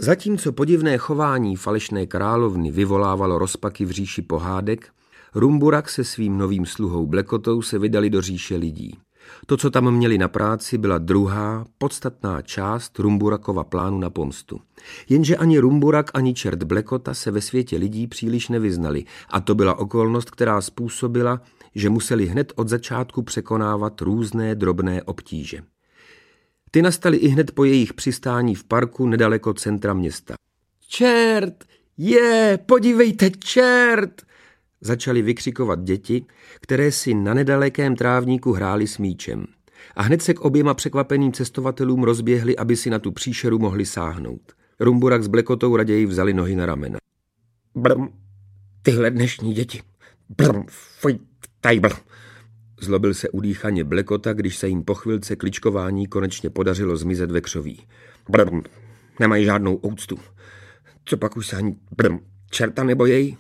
Zatímco podivné chování falešné královny vyvolávalo rozpaky v říši pohádek, Rumburak se svým novým sluhou Blekotou se vydali do říše lidí. To, co tam měli na práci, byla druhá, podstatná část Rumburakova plánu na pomstu. Jenže ani Rumburak, ani čert Blekota se ve světě lidí příliš nevyznali a to byla okolnost, která způsobila, že museli hned od začátku překonávat různé drobné obtíže. Ty nastaly ihned po jejich přistání v parku nedaleko centra města. Čert! Podívejte, čert! Začali vykřikovat děti, které si na nedalekém trávníku hráli s míčem. A hned se k oběma překvapeným cestovatelům rozběhli, aby si na tu příšeru mohli sáhnout. Rumburak s Blekotou raději vzali nohy na ramena. Brm, tyhle dnešní děti. Brm, fuj, tajbl. Zlobil se udýchaně Blekota, když se jim po chvilce kličkování konečně podařilo zmizet ve křoví. Brm, nemají žádnou úctu. Co pak už se ani čerta nebojej?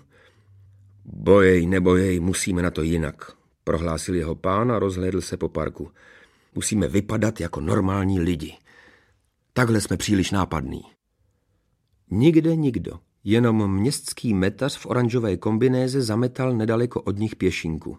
Nebojej, musíme na to jinak, prohlásil jeho pán a rozhlédl se po parku. Musíme vypadat jako normální lidi. Takhle jsme příliš nápadní. Nikde nikdo, jenom městský metař v oranžové kombinéze zametal nedaleko od nich pěšinku.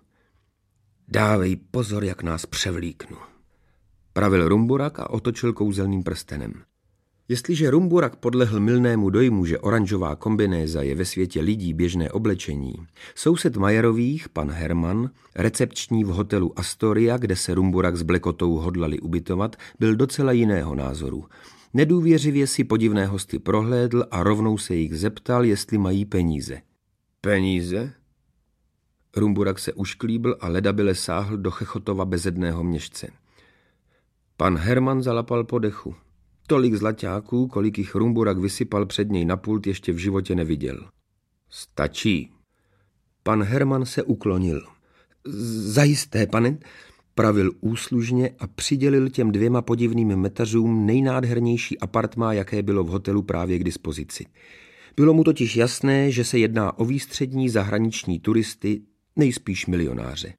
Dávej pozor, jak nás převlíknu, pravil Rumburak a otočil kouzelným prstenem. Jestliže Rumburak podlehl mylnému dojmu, že oranžová kombinéza je ve světě lidí běžné oblečení, soused Majerových, pan Herman, recepční v hotelu Astoria, kde se Rumburak s Blekotou hodlali ubytovat, byl docela jiného názoru. Nedůvěřivě si podivné hosty prohlédl a rovnou se jich zeptal, jestli mají peníze. Peníze? Rumburak se ušklíbl a ledabyle sáhl do Chechotova bezedného měšce. Pan Herman zalapal po dechu. Tolik zlaťáků, kolik jich Rumburak vysypal před něj na pult, ještě v životě neviděl. Stačí. Pan Herman se uklonil. Zajisté, pane, pravil úslužně a přidělil těm dvěma podivným metařům nejnádhernější apartmá, jaké bylo v hotelu právě k dispozici. Bylo mu totiž jasné, že se jedná o výstřední zahraniční turisty, nejspíš milionáře.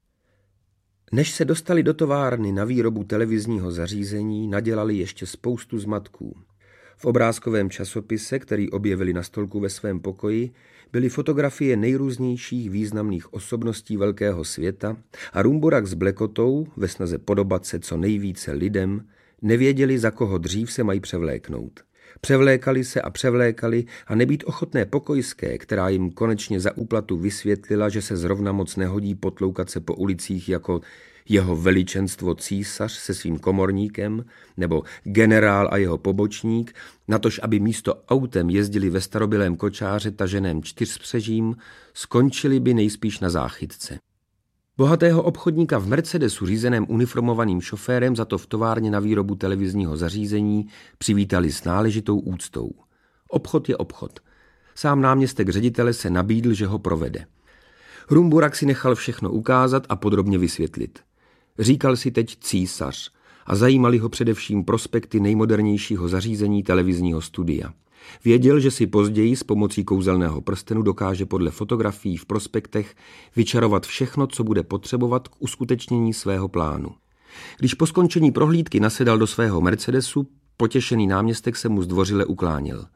Než se dostali do továrny na výrobu televizního zařízení, nadělali ještě spoustu zmatků. V obrázkovém časopise, který objevili na stolku ve svém pokoji, byly fotografie nejrůznějších významných osobností velkého světa a Rumburak s Blekotou, ve snaze podobat se co nejvíce lidem, nevěděli, za koho dřív se mají převléknout. Převlékali se a převlékali a nebýt ochotné pokojské, která jim konečně za úplatu vysvětlila, že se zrovna moc nehodí potloukat se po ulicích jako jeho veličenstvo císař se svým komorníkem nebo generál a jeho pobočník, natož aby místo autem jezdili ve starobylém kočáře taženém čtyřspřežím, skončili by nejspíš na záchytce. Bohatého obchodníka v Mercedesu řízeném uniformovaným šoférem za to v továrně na výrobu televizního zařízení přivítali s náležitou úctou. Obchod je obchod. Sám náměstek ředitele se nabídl, že ho provede. Rumburak si nechal všechno ukázat a podrobně vysvětlit. Říkal si teď císař a zajímali ho především prospekty nejmodernějšího zařízení televizního studia. Věděl, že si později s pomocí kouzelného prstenu dokáže podle fotografií v prospektech vyčarovat všechno, co bude potřebovat k uskutečnění svého plánu. Když po skončení prohlídky nasedal do svého Mercedesu, potěšený náměstek se mu zdvořile ukláněl.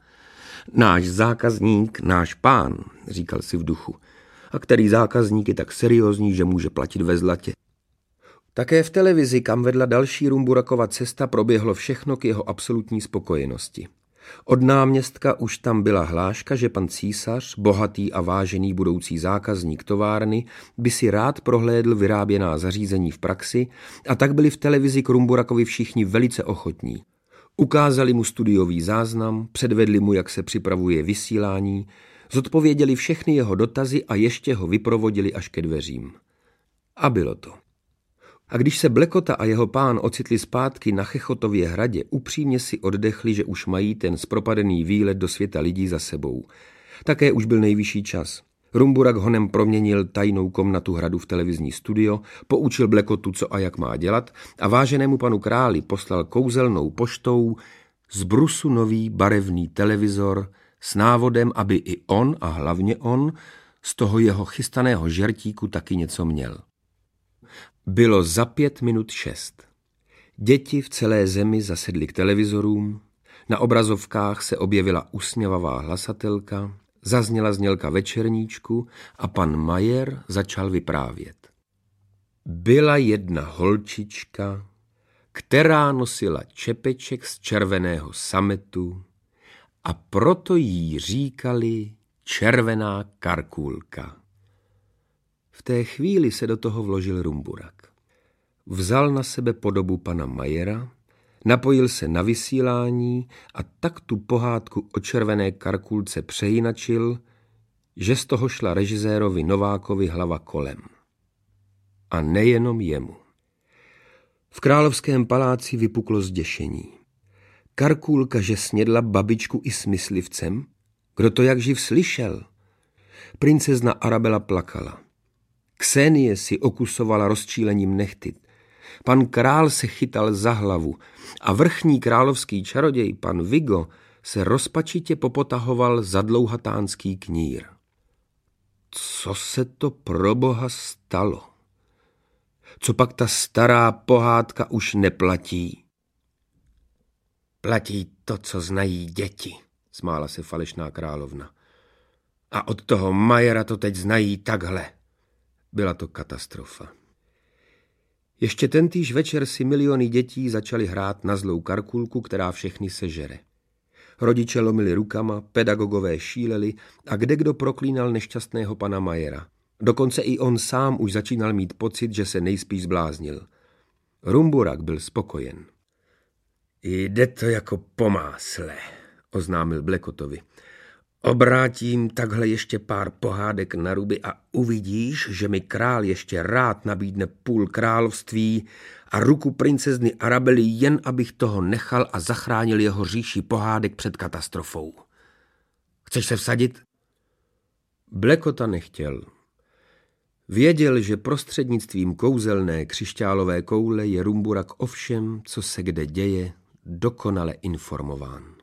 Náš zákazník, náš pán, říkal si v duchu. A který zákazník je tak seriózní, že může platit ve zlatě. Také v televizi, kam vedla další Rumburakova cesta, proběhlo všechno k jeho absolutní spokojenosti. Od náměstka už tam byla hláška, že pan císař, bohatý a vážený budoucí zákazník továrny, by si rád prohlédl vyráběná zařízení v praxi a tak byli v televizi k Rumburakovi všichni velice ochotní. Ukázali mu studiový záznam, předvedli mu, jak se připravuje vysílání, zodpověděli všechny jeho dotazy a ještě ho vyprovodili až ke dveřím. A bylo to. A když se Blekota a jeho pán ocitli zpátky na Chechotově hradě, upřímně si oddechli, že už mají ten zpropadený výlet do světa lidí za sebou. Také už byl nejvyšší čas. Rumburak honem proměnil tajnou komnatu hradu v televizní studio, poučil Blekotu, co a jak má dělat a váženému panu králi poslal kouzelnou poštou z brusu nový barevný televizor s návodem, aby i on a hlavně on z toho jeho chystaného žertíku taky něco měl. Bylo za 5 minut 6. Děti v celé zemi zasedly k televizorům, Na obrazovkách se objevila usměvavá hlasatelka, zazněla znělka večerníčku a pan Majer začal vyprávět. Byla jedna holčička, která nosila čepeček z červeného sametu a proto jí říkali Červená Karkulka. V té chvíli se do toho vložil Rumburak. Vzal na sebe podobu pana Majera, napojil se na vysílání a tak tu pohádku o Červené Karkulce přejinačil, že z toho šla režisérovi Novákovi hlava kolem. A nejenom jemu. V královském paláci vypuklo zděšení. Karkulka, že snědla babičku i s myslivcem? Kdo to jak živ slyšel? Princezna Arabela plakala. Ksenie si okusovala rozčílením nehty. Pan král se chytal za hlavu a vrchní královský čaroděj, pan Vigo, se rozpačitě popotahoval za dlouhatánský knír. Co se to pro boha stalo? Co pak ta stará pohádka už neplatí? Platí to, co znají děti, smála se falešná královna. A od toho Majera to teď znají takhle. Byla to katastrofa. Ještě tentýž večer si miliony dětí začaly hrát na zlou Karkulku, která všechny sežere. Rodiče lomili rukama, pedagogové šíleli a kdekdo proklínal nešťastného pana Majera. Dokonce i on sám už začínal mít pocit, že se nejspíš zbláznil. Rumburak byl spokojen. Jde to jako po másle, oznámil Blekotovi. Obrátím takhle ještě pár pohádek na ruby a uvidíš, že mi král ještě rád nabídne půl království a ruku princezny Arabely, jen abych toho nechal a zachránil jeho říši pohádek před katastrofou. Chceš se vsadit? Blekota nechtěl. Věděl, že prostřednictvím kouzelné křišťálové koule je Rumburak o všem, co se kde děje, dokonale informován.